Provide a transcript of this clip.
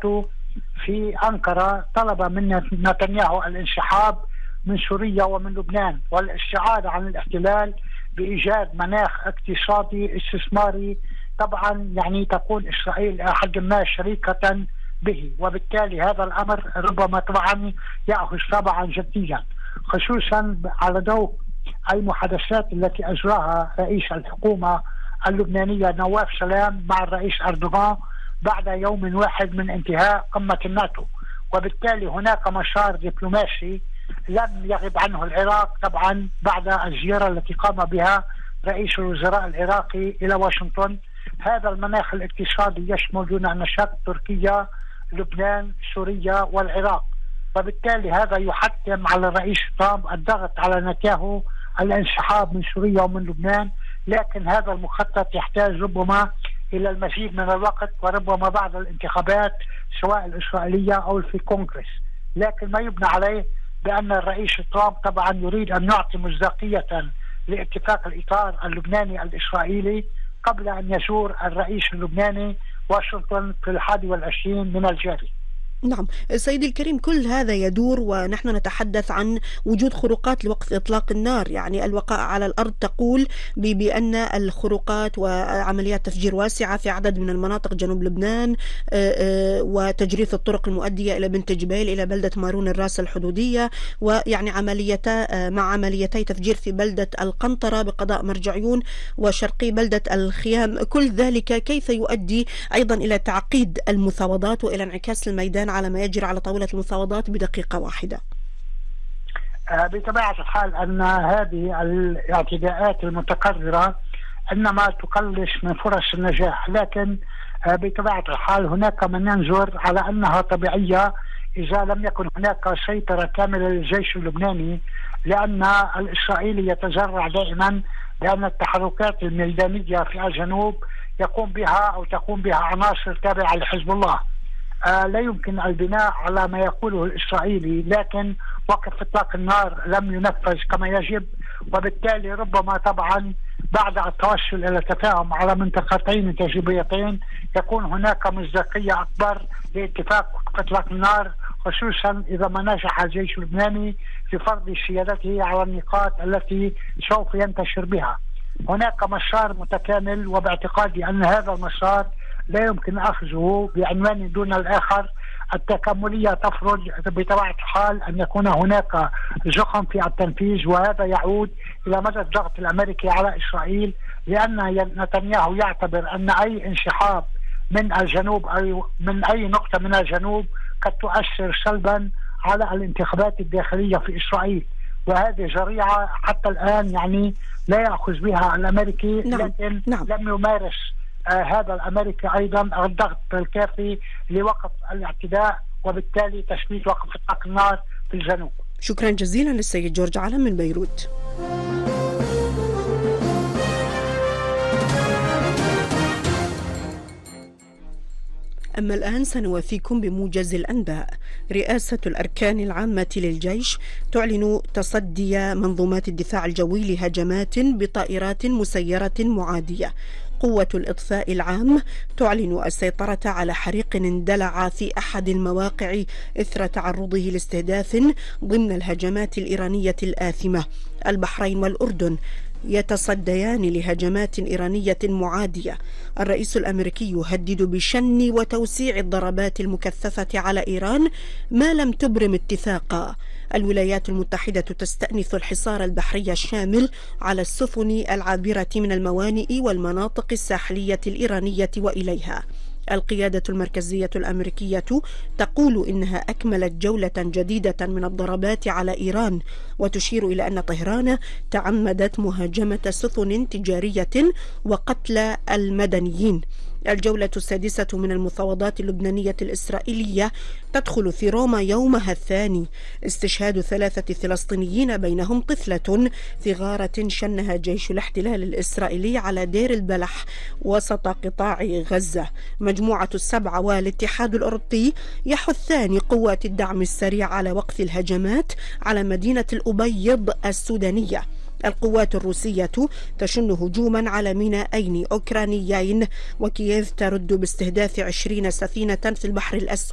زيارته في أنقرة طلب من نتنياهو الانسحاب من سوريا ومن لبنان والابتعاد عن الاحتلال بإيجاد مناخ اقتصادي استثماري. طبعا يعني تكون إسرائيل حد ما شريكة به، وبالتالي هذا الأمر ربما طبعا يأخذ طبعا جديا، خصوصا على ضوء أي محادثات التي أجراها رئيس الحكومة اللبنانية نواف سلام مع الرئيس أردوغان بعد يوم واحد من انتهاء قمة الناتو. وبالتالي هناك مسار دبلوماسي لم يغب عنه العراق طبعا بعد الزيارة التي قام بها رئيس الوزراء العراقي إلى واشنطن. هذا المناخ الاقتصادي يشمل دون نشاط تركيا، لبنان، سوريا والعراق، وبالتالي هذا يحتم على الرئيس ترامب الضغط على نتنياهو الانسحاب من سوريا ومن لبنان. لكن هذا المخطط يحتاج ربما إلى المزيد من الوقت، وربما بعد الانتخابات سواء الإسرائيلية أو في الكونغرس. لكن ما يبنى عليه بأن الرئيس ترامب طبعا يريد أن يعطي مصداقية لاتفاق الإطار اللبناني الإسرائيلي قبل أن يزور الرئيس اللبناني واشنطن في 21 من الجاري. نعم سيدي الكريم، كل هذا يدور ونحن نتحدث عن وجود خروقات لوقف إطلاق النار. يعني الوقائع على الأرض تقول بأن الخروقات وعمليات تفجير واسعة في عدد من المناطق جنوب لبنان، وتجريف الطرق المؤدية إلى بنت جبيل إلى بلدة مارون الراس الحدودية، ويعني عمليتي تفجير في بلدة القنطرة بقضاء مرجعيون وشرقي بلدة الخيام. كل ذلك كيف يؤدي أيضا إلى تعقيد المفاوضات وإلى انعكاس الميدان على ما يجري على طاولة المفاوضات بدقيقة واحدة؟ بطبيعة الحال أن هذه الاعتداءات المتكررة إنما تقلص من فرص النجاح، لكن بطبيعة الحال هناك من ينظر على أنها طبيعية إذا لم يكن هناك سيطرة كاملة للجيش اللبناني، لأن الإسرائيلي يتذرع دائما بأن التحركات الميدانية في الجنوب تقوم بها عناصر تابعة لحزب الله. لا يمكن البناء على ما يقوله الإسرائيلي، لكن وقف إطلاق النار لم ينفذ كما يجب، وبالتالي ربما طبعا بعد التوصل إلى تفاهم على منطقتين تجريبيتين يكون هناك مصداقية أكبر لاتفاق وقف إطلاق النار، خصوصا إذا ما نجح الجيش اللبناني في فرض سيادته على النقاط التي سوف ينتشر بها. هناك مسار متكامل، وباعتقادي أن هذا المسار لا يمكن أخذه بعنوان دون الآخر. التكاملية تفرض بطبيعة الحال أن يكون هناك زخم في التنفيذ، وهذا يعود إلى مدى الضغط الأمريكي على إسرائيل، لأن نتنياهو يعتبر أن أي انسحاب من الجنوب أو من أي نقطة من الجنوب قد تؤثر سلبا على الانتخابات الداخلية في إسرائيل، وهذه ذريعة حتى الآن يعني لا يأخذ بها الأمريكي. لكن لم يمارس هذا الأمريكي أيضا الضغط الكافي لوقف الاعتداء، وبالتالي تثبيت وقف إطلاق النار في الجنوب. شكرا جزيلا للسيد جورج علم من بيروت. أما الآن سنوافيكم بموجز الأنباء. رئاسة الأركان العامة للجيش تعلن تصدي منظومات الدفاع الجوي لهجمات بطائرات مسيرة معادية. قوة الإطفاء العام تعلن السيطرة على حريق اندلع في أحد المواقع إثر تعرضه لاستهداف ضمن الهجمات الإيرانية الآثمة. البحرين والأردن يتصديان لهجمات إيرانية معادية. الرئيس الأمريكي يهدد بشن وتوسيع الضربات المكثفة على إيران ما لم تبرم اتفاقا. الولايات المتحدة تستأنف الحصار البحري الشامل على السفن العابرة من الموانئ والمناطق الساحلية الإيرانية وإليها. القيادة المركزية الأمريكية تقول إنها أكملت جولة جديدة من الضربات على إيران، وتشير إلى أن طهران تعمدت مهاجمة سفن تجارية وقتل المدنيين. الجولة السادسة من المفاوضات اللبنانية الإسرائيلية تدخل في روما يومها الثاني. استشهاد 3 فلسطينيين بينهم طفلة في غارة شنها جيش الاحتلال الإسرائيلي على دير البلح وسط قطاع غزة. مجموعة السبعة والاتحاد الأوروبي يحثان قوات الدعم السريع على وقف الهجمات على مدينة الأبيض السودانية. القوات الروسية تشن هجوما على مينائين أوكرانيين، وكييف ترد باستهداف 20 سفينة في البحر الأسود.